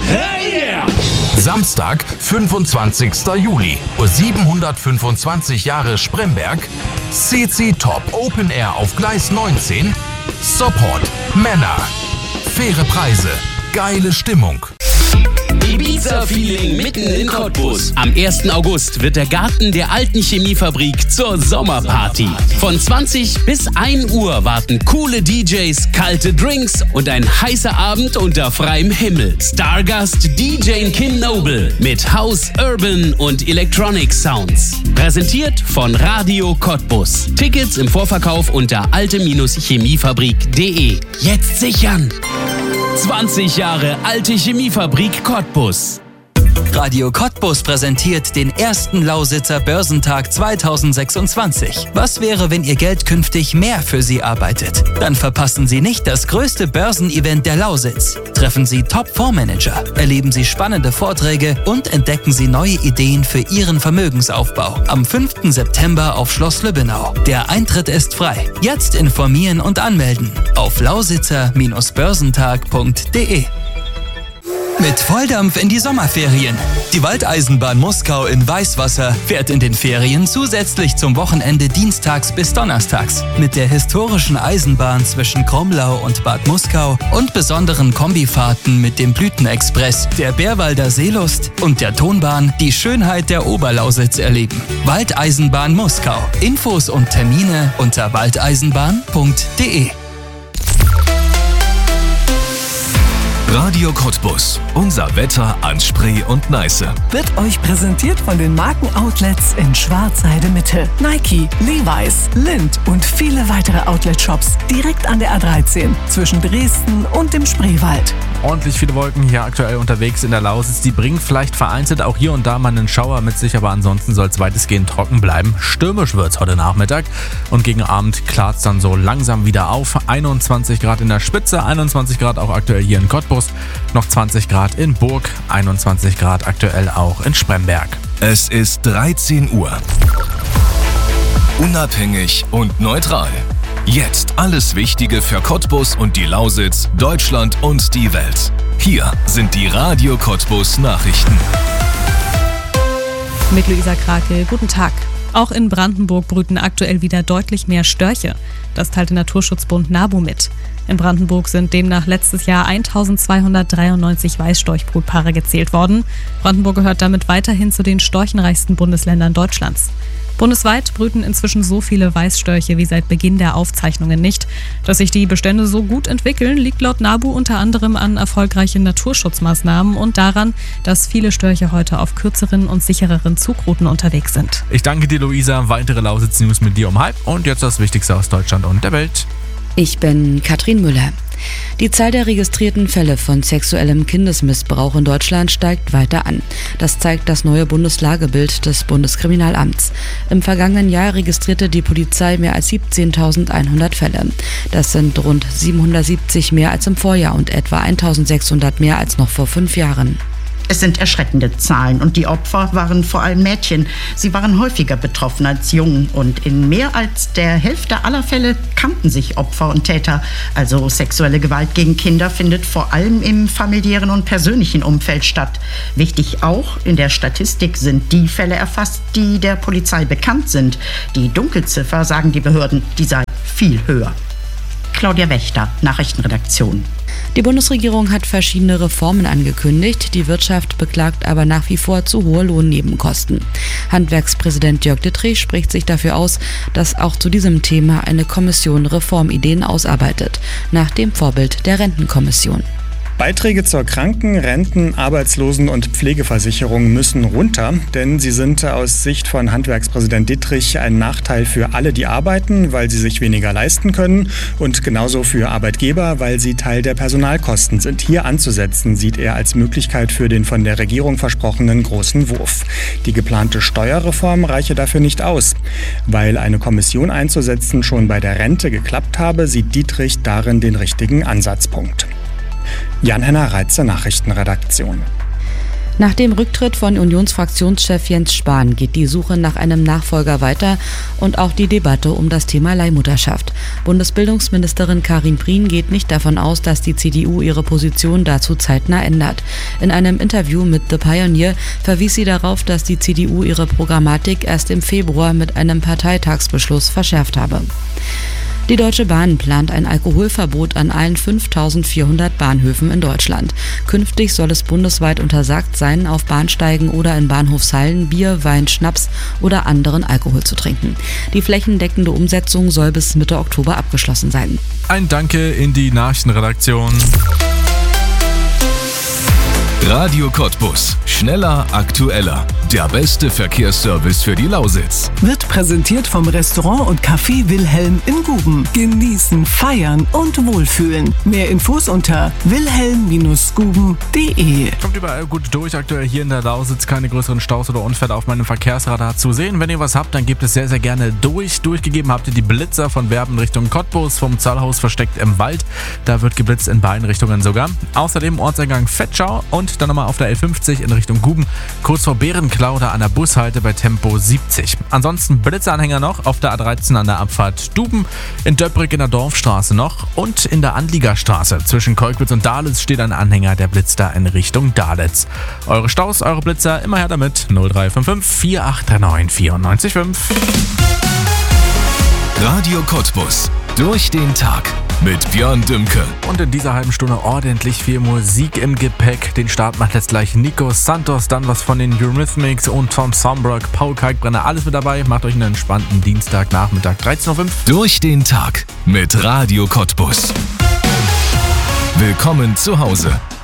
Hey yeah! Samstag, 25. Juli, 725 Jahre Spremberg, CC Top Open Air auf Gleis 19, Support, Männer, faire Preise, geile Stimmung. Ibiza-Feeling mitten in Cottbus. Am 1. August wird der Garten der alten Chemiefabrik zur Sommerparty. Von 20 bis 1 Uhr warten coole DJs, kalte Drinks und ein heißer Abend unter freiem Himmel. Stargast DJ Kim Noble mit House, Urban und Electronic Sounds. Präsentiert von Radio Cottbus. Tickets im Vorverkauf unter alte-chemiefabrik.de. Jetzt sichern! 20 Jahre alte Chemiefabrik Cottbus. Radio Cottbus präsentiert den ersten Lausitzer Börsentag 2026. Was wäre, wenn Ihr Geld künftig mehr für Sie arbeitet? Dann verpassen Sie nicht das größte Börsenevent der Lausitz. Treffen Sie Top-Fondsmanager, erleben Sie spannende Vorträge und entdecken Sie neue Ideen für Ihren Vermögensaufbau. Am 5. September auf Schloss Lübbenau. Der Eintritt ist frei. Jetzt informieren und anmelden auf lausitzer-börsentag.de. Mit Volldampf in die Sommerferien. Die Waldeisenbahn Muskau in Weißwasser fährt in den Ferien zusätzlich zum Wochenende dienstags bis donnerstags. Mit der historischen Eisenbahn zwischen Kromlau und Bad Muskau und besonderen Kombifahrten mit dem Blütenexpress, der Bärwalder Seelust und der Tonbahn die Schönheit der Oberlausitz erleben. Waldeisenbahn Muskau. Infos und Termine unter waldeisenbahn.de. Radio Cottbus. Unser Wetter an Spree und Neiße. Wird euch präsentiert von den Markenoutlets in Schwarzheide Mitte. Nike, Levi's, Lindt und viele weitere Outlet-Shops direkt an der A13 zwischen Dresden und dem Spreewald. Ordentlich viele Wolken hier aktuell unterwegs in der Lausitz. Die bringen vielleicht vereinzelt auch hier und da mal einen Schauer mit sich, aber ansonsten soll es weitestgehend trocken bleiben. Stürmisch wird es heute Nachmittag und gegen Abend klart es dann so langsam wieder auf. 21 Grad in der Spitze, 21 Grad auch aktuell hier in Cottbus, noch 20 Grad in Burg, 21 Grad aktuell auch in Spremberg. Es ist 13 Uhr. Unabhängig und neutral. Jetzt alles Wichtige für Cottbus und die Lausitz, Deutschland und die Welt. Hier sind die Radio Cottbus Nachrichten. Mit Luisa Krake, guten Tag. Auch in Brandenburg brüten aktuell wieder deutlich mehr Störche. Das teilte Naturschutzbund NABU mit. In Brandenburg sind demnach letztes Jahr 1293 Weißstorchbrutpaare gezählt worden. Brandenburg gehört damit weiterhin zu den storchenreichsten Bundesländern Deutschlands. Bundesweit brüten inzwischen so viele Weißstörche wie seit Beginn der Aufzeichnungen nicht. Dass sich die Bestände so gut entwickeln, liegt laut NABU unter anderem an erfolgreichen Naturschutzmaßnahmen und daran, dass viele Störche heute auf kürzeren und sichereren Zugrouten unterwegs sind. Ich danke dir, Luisa. Weitere Lausitz-News mit dir um 12:30 und jetzt das Wichtigste aus Deutschland und der Welt. Ich bin Katrin Müller. Die Zahl der registrierten Fälle von sexuellem Kindesmissbrauch in Deutschland steigt weiter an. Das zeigt das neue Bundeslagebild des Bundeskriminalamts. Im vergangenen Jahr registrierte die Polizei mehr als 17.100 Fälle. Das sind rund 770 mehr als im Vorjahr und etwa 1.600 mehr als noch vor 5 Jahren. Es sind erschreckende Zahlen und die Opfer waren vor allem Mädchen. Sie waren häufiger betroffen als Jungen und in mehr als der Hälfte aller Fälle kannten sich Opfer und Täter. Also sexuelle Gewalt gegen Kinder findet vor allem im familiären und persönlichen Umfeld statt. Wichtig auch, in der Statistik sind die Fälle erfasst, die der Polizei bekannt sind. Die Dunkelziffer, sagen die Behörden, die sei viel höher. Claudia Wächter, Nachrichtenredaktion. Die Bundesregierung hat verschiedene Reformen angekündigt. Die Wirtschaft beklagt aber nach wie vor zu hohe Lohnnebenkosten. Handwerkspräsident Jörg Dittrich spricht sich dafür aus, dass auch zu diesem Thema eine Kommission Reformideen ausarbeitet, nach dem Vorbild der Rentenkommission. Beiträge zur Kranken-, Renten-, Arbeitslosen- und Pflegeversicherung müssen runter, denn sie sind aus Sicht von Handwerkspräsident Dittrich ein Nachteil für alle, die arbeiten, weil sie sich weniger leisten können und genauso für Arbeitgeber, weil sie Teil der Personalkosten sind. Hier anzusetzen, sieht er als Möglichkeit für den von der Regierung versprochenen großen Wurf. Die geplante Steuerreform reiche dafür nicht aus. Weil eine Kommission einzusetzen schon bei der Rente geklappt habe, sieht Dittrich darin den richtigen Ansatzpunkt. Jan-Henner Reitze, Nachrichtenredaktion. Nach dem Rücktritt von Unionsfraktionschef Jens Spahn geht die Suche nach einem Nachfolger weiter und auch die Debatte um das Thema Leihmutterschaft. Bundesbildungsministerin Karin Prien geht nicht davon aus, dass die CDU ihre Position dazu zeitnah ändert. In einem Interview mit The Pioneer verwies sie darauf, dass die CDU ihre Programmatik erst im Februar mit einem Parteitagsbeschluss verschärft habe. Die Deutsche Bahn plant ein Alkoholverbot an allen 5.400 Bahnhöfen in Deutschland. Künftig soll es bundesweit untersagt sein, auf Bahnsteigen oder in Bahnhofshallen Bier, Wein, Schnaps oder anderen Alkohol zu trinken. Die flächendeckende Umsetzung soll bis Mitte Oktober abgeschlossen sein. Ein Danke in die Nachrichtenredaktion. Radio Cottbus. Schneller, aktueller. Der beste Verkehrsservice für die Lausitz. Wird präsentiert vom Restaurant und Café Wilhelm in Guben. Genießen, feiern und wohlfühlen. Mehr Infos unter wilhelm-guben.de. Kommt überall gut durch. Aktuell hier in der Lausitz keine größeren Staus oder Unfälle auf meinem Verkehrsradar zu sehen. Wenn ihr was habt, dann gebt es sehr, sehr gerne durch. Durchgegeben habt ihr die Blitzer von Werben Richtung Cottbus, vom Zollhaus versteckt im Wald. Da wird geblitzt in beiden Richtungen sogar. Außerdem Ortseingang Vetschau und dann nochmal auf der L50 in Richtung Guben, kurz vor Bärenklauder an der Bushalte bei Tempo 70. Ansonsten Blitzeranhänger noch auf der A13 an der Abfahrt Duben, in Döbrig in der Dorfstraße noch und in der Anliegerstraße zwischen Kolkwitz und Dahletz steht ein Anhänger, der blitzt da in Richtung Dahletz. Eure Staus, eure Blitzer, immer her damit. 0355 4839 94,5. Radio Cottbus. Durch den Tag mit Björn Dümke. Und in dieser halben Stunde ordentlich viel Musik im Gepäck. Den Start macht jetzt gleich Nico Santos, dann was von den Eurythmics und Tom Sombrock, Paul Kalkbrenner, alles mit dabei. Macht euch einen entspannten Dienstagnachmittag, 13:05 Uhr. Durch den Tag mit Radio Cottbus. Willkommen zu Hause.